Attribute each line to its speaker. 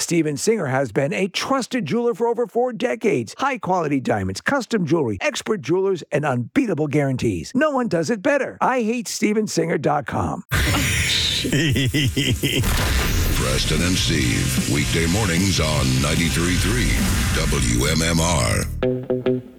Speaker 1: Steven Singer has been a trusted jeweler for over 4 decades. High-quality diamonds, custom jewelry, expert jewelers, and unbeatable guarantees. No one does it better. IHateStevenSinger.com.
Speaker 2: Preston and Steve, weekday mornings on 93.3 WMMR.